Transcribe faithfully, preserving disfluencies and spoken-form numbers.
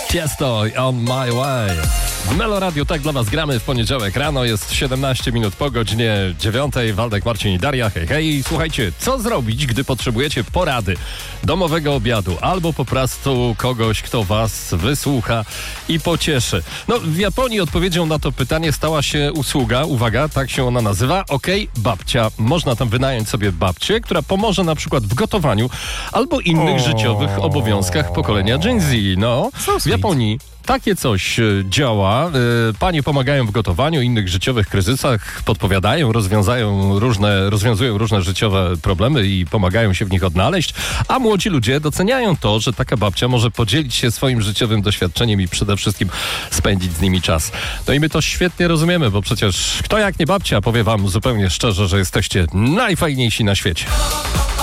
Tiesto on my way. W Melo Radio tak dla was gramy w poniedziałek rano. Jest siedemnaście minut po godzinie dziewiątej. Waldek, Marcin i Daria. Hej, hej. Słuchajcie, co zrobić, gdy potrzebujecie porady, domowego obiadu albo po prostu kogoś, kto was wysłucha i pocieszy? No, w Japonii odpowiedzią na to pytanie stała się usługa, uwaga, tak się ona nazywa, okej, babcia. Można tam wynająć sobie babcię, która pomoże na przykład w gotowaniu albo innych O. życiowych obowiązkach pokolenia Gen Z. No, So w sweet. Japonii takie coś e, działa. E, Panie pomagają w gotowaniu, innych życiowych kryzysach, podpowiadają, rozwiązają różne, rozwiązują różne życiowe problemy i pomagają się w nich odnaleźć, a młodzi ludzie doceniają to, że taka babcia może podzielić się swoim życiowym doświadczeniem i przede wszystkim spędzić z nimi czas. No i my to świetnie rozumiemy, bo przecież kto jak nie babcia powie wam zupełnie szczerze, że jesteście najfajniejsi na świecie.